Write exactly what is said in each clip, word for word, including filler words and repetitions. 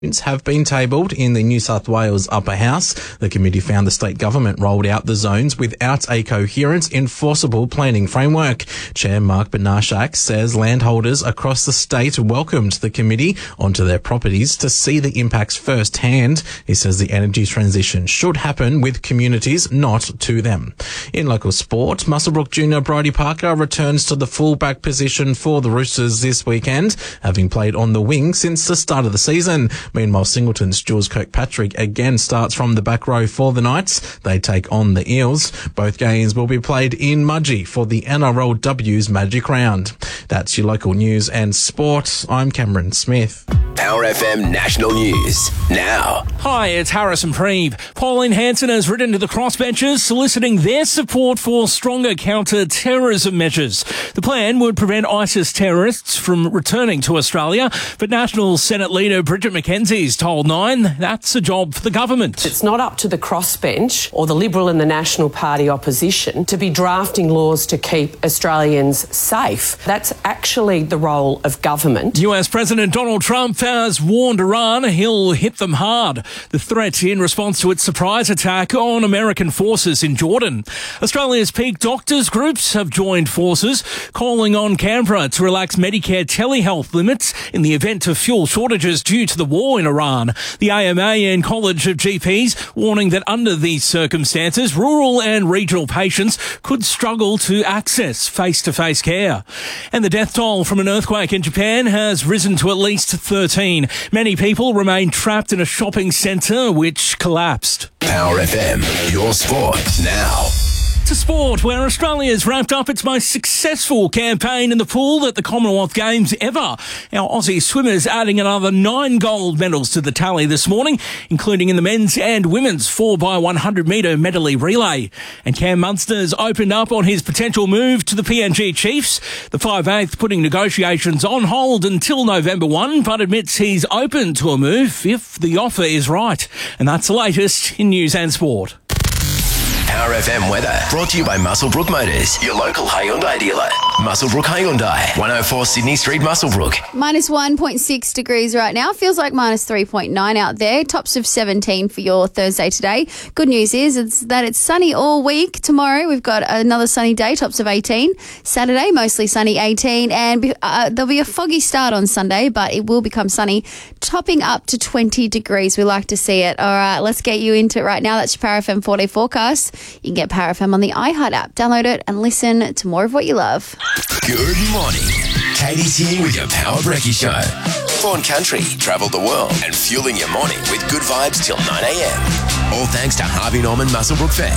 have been tabled in the New South Wales Upper House. The committee found the state government rolled out the zones without a coherent, enforceable planning framework. Chair Mark Banashak says landholders across the state welcomed the committee onto their properties to see the impacts firsthand. He says the energy transition should happen with communities, not to them. In local sport, Muswellbrook junior Brodie Parker returns to the fullback position for the Roosters this weekend, having played on the wing since the start of the season. Meanwhile, Singleton's Jules Kirkpatrick again starts from the back row for the Knights. They take on the Eels. Both games will be played in Mudgee for the N R L W's Magic Round. That's your local news and sport. I'm Cameron Smith. Power F M National News now. Hi, it's Harrison Preeve. Pauline Hanson has written to the crossbenchers soliciting their support for stronger counter-terrorism measures. The plan would prevent ISIS terrorists from returning to Australia, but National Senate leader Bridget McKenzie's told Nine that's a job for the government. It's not up to the crossbench or the Liberal and the National Party opposition to be drafting laws to keep Australians safe. That's actually the role of government. U S President Donald Trump has warned Iran he'll hit them hard. The threat in response to its surprise attack on American forces in Jordan. Australia's peak doctors groups have joined forces, calling on Canberra to relax Medicare telehealth limits in the event of fuel shortages due to the war in Iran. The A M A and College of G Ps warning that under these circumstances, rural and regional patients could struggle to access face-to-face care. And the death toll from an earthquake in Japan has risen to at least thirteen. Many people remain trapped in a shopping centre which collapsed. Power F M, your sport now. To sport, where Australia's wrapped up its most successful campaign in the pool at the Commonwealth Games ever. Our Aussie swimmers adding another nine gold medals to the tally this morning, including in the men's and women's four by one hundred metre medley relay. And Cam Munster's opened up on his potential move to the P N G Chiefs. The five eighth putting negotiations on hold until November first, but admits he's open to a move if the offer is right. And that's the latest in news and sport. Power F M weather brought to you by Muswellbrook Motors, your local Hyundai dealer. Muswellbrook Hyundai, one oh four Sydney Street, Muswellbrook. Minus one point six degrees right now. Feels like minus three point nine out there. Tops of seventeen for your Thursday today. Good news is it's that it's sunny all week. Tomorrow we've got another sunny day, tops of eighteen. Saturday, mostly sunny, eighteen. And uh, there'll be a foggy start on Sunday, but it will become sunny, topping up to twenty degrees. We like to see it. All right, let's get you into it right now. That's your Power F M four-day forecast. You can get Power F M on the iHeart app. Download it and listen to more of what you love. Good morning. Katie's here with your Power Brekkie Show. Born country, travel the world, and fueling your morning with good vibes till nine a.m. All thanks to Harvey Norman Muswellbrook Fair.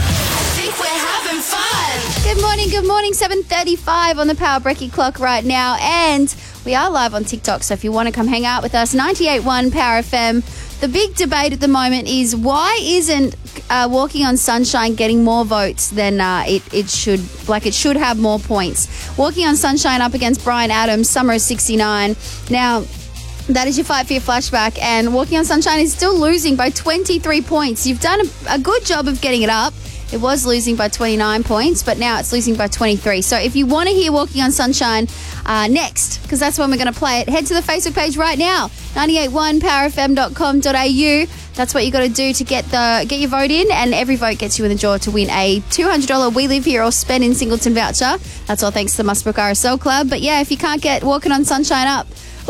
I think we're having fun. Good morning, good morning. seven thirty-five on the Power Brekkie clock right now. And we are live on TikTok, so if you want to come hang out with us, ninety-eight point one Power F M. The big debate at the moment is why isn't uh, Walking on Sunshine getting more votes than uh, it, it should, like it should have more points. Walking on Sunshine up against Bryan Adams, Summer of sixty-nine. Now, that is your fight for your flashback, and Walking on Sunshine is still losing by twenty-three points. You've done a, a good job of getting it up. It was losing by twenty-nine points, but now it's losing by twenty-three. So if you want to hear Walking on Sunshine uh, next, because that's when we're going to play it, head to the Facebook page right now, ninety-eight point one power f m dot com dot a u. That's what you got to do to get the get your vote in, and every vote gets you in the draw to win a two hundred dollars We Live Here or Spend in Singleton voucher. That's all thanks to the Muswellbrook R S L Club. But yeah, if you can't get Walking on Sunshine up,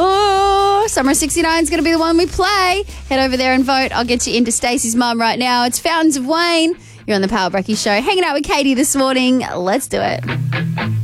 oh, Summer of sixty-nine is going to be the one we play. Head over there and vote. I'll get you into Stacey's mum right now. It's Fountains of Wayne. You're on the Power Brekkie Show, hanging out with Katie this morning. Let's do it.